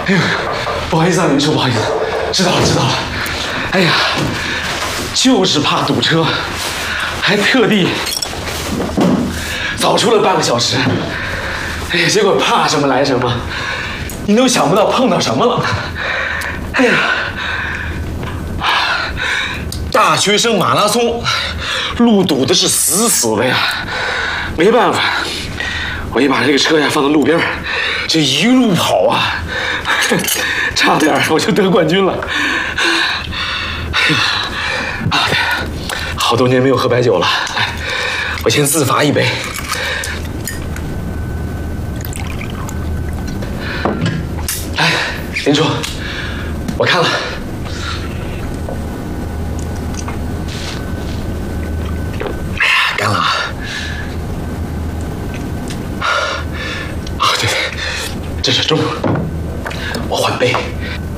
哎呦，不好意思啊，林叔，不好意思，知道了知道了。哎呀，就是怕堵车，还特地早出了半个小时。哎呀，结果怕什么来什么，你都想不到碰到什么了。哎呀，大学生马拉松，路堵的是死死的呀，没办法，我一把这个车呀放到路边，就一路跑啊，差点我就得冠军了。哎呀，啊，好多年没有喝白酒了，来，我先自罚一杯。来，林叔，我看了。干了啊！啊，对对，这是中，我换杯。